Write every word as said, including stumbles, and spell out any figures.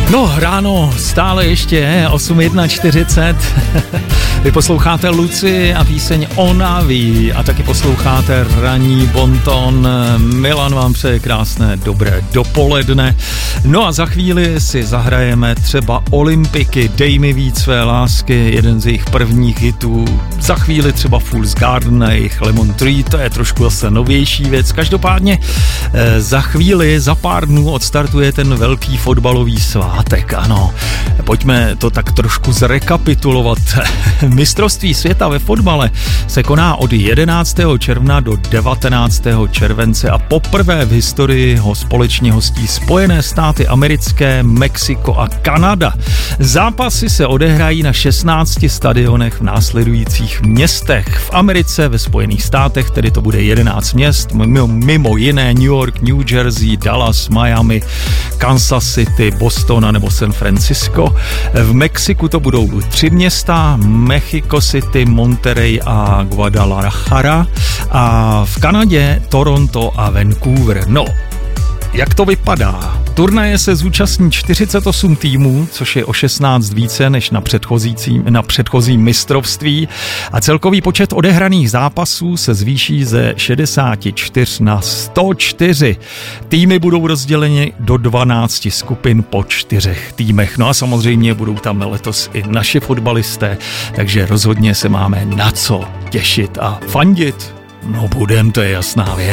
No, ráno stále ještě, osm čtyřicet jedna. Vy posloucháte Luci a píseň Ona ví a taky posloucháte ranní bonton. Milan vám přeje krásné dobré dopoledne. No a za chvíli si zahrajeme třeba Olympiky, Dej mi víc své lásky, jeden z jejich prvních hitů. Za chvíli třeba Fool's Garden a jejich Lemon Tree, to je trošku zase novější věc. Každopádně eh, za chvíli, za pár dnů odstartuje ten velký fotbalový svátek, ano. Pojďme to tak trošku zrekapitulovat. Mistrovství světa ve fotbale se koná od jedenáctého června do devatenáctého července a poprvé v historii ho společně hostí Spojené státy americké, Mexiko a Kanada. Zápasy se odehrají na šestnácti stadionech v následujících městech. V Americe, ve Spojených státech, tedy to bude jedenáct měst, mimo, mimo jiné New York, New Jersey, Dallas, Miami, Kansas City, Boston a nebo San Francisco. V Mexiku to budou tři města, Mexico City, Monterrey a Guadalajara a v Kanadě Toronto a Vancouver. No, jak to vypadá? Turnaje se zúčastní čtyřicet osm týmů, což je o šestnáct více než na předchozím, na předchozím mistrovství a celkový počet odehraných zápasů se zvýší ze šedesáti čtyř na sto čtyři. Týmy budou rozděleny do dvanácti skupin po čtyřech týmech. No a samozřejmě budou tam letos i naši fotbalisté, takže rozhodně se máme na co těšit a fandit. No budem, to je jasná věc.